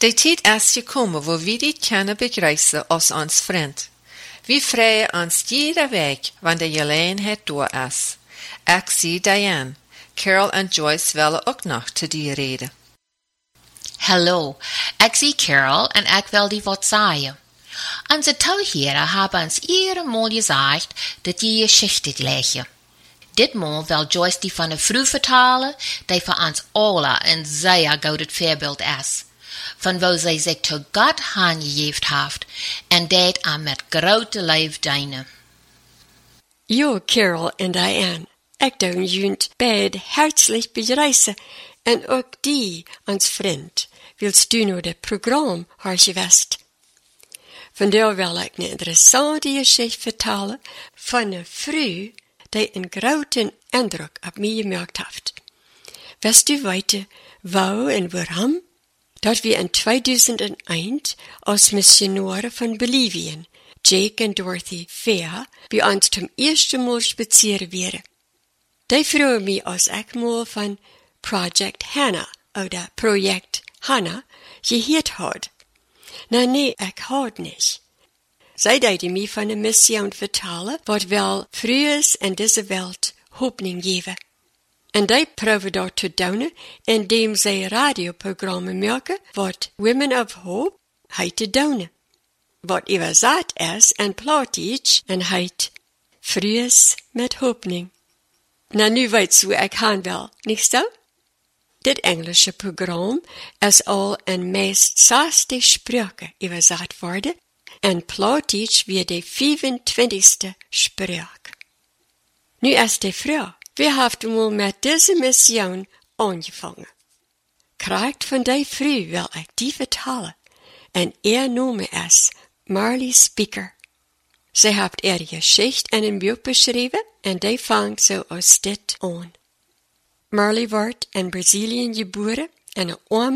De tijd is gekomen wo wir die kunnen begrijpen als ons vriend. We vrijen ons jeder weg, wanneer de gelegenheid door is. Ik zie Diane. Carol en Joyce willen ook nog te die reden. Hallo, ik zie Carol en ik wil die wat zeggen. Onze touwheren hebben ons iedere maal gezegd dat die Geschichte gleiche. Ditmaal wil Joyce die van de Früh vertalen, die voor ons alle een zeer gouden voorbeeld is. Van wo zij zich tot God aangegeven heeft en dat aan met grote lief dienen. Jo, Carol en Diane, ik doe junt beid herzlich begrüßen en ook die, ons vriend, willst du nu het programma haar gewest. Vandaar wil ik een interessante geschichte vertellen van een vrouw die een grote indruk op mij gemaakt heeft. Wist u weten wo en waarom? Dat we in 2001 als missionaren van Bolivien, Jake en Dorothy Fair, bij ons zum eerste Mal spazieren werden. Die vroegen mij als ik mal van Project Hannah, oder Project Hannah, gehoord had. Nou nee, ik had niet. Zij deden mij van een mission vertellen, wat wel vroeger in deze wereld hoopning geven. En die proeven dat te doen, indem zij radioprogramma maken, wat Women of Hope heet te doen. Wat überzet is en Plattdeutsch en heet Vroegs met hoopning. Nou, nu weet je hoe ik gaan wel, niet zo? Dit Engelse programma is al in meest 60 spraken überzet worden, en Plattdeutsch weer de 25ste spraak. Nu is de vraag, wie heeft mal met deze mission aangevangen? Krijgt van die vrouw wil ik die vertellen, en name is Marley Speaker. Zij heeft geschichte in een boek beschreven, en die vangt zo als dit aan. Marley wordt in Brazilië geboren, in een arme